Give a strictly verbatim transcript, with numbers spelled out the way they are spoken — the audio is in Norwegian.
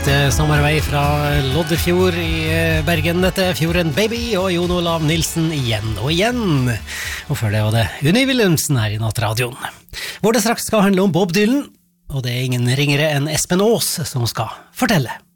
fint sommervei fra Lodderfjord i Bergen. Dette er Fjorden Baby og Jon Olav Nilsen igjen og igjen. Og før det var det Unni Wilhelmsen her i Nattradioen. Hvor det straks skal handle om Bob Dylan, og det er ingen ringere enn Espen Aas som skal fortelle.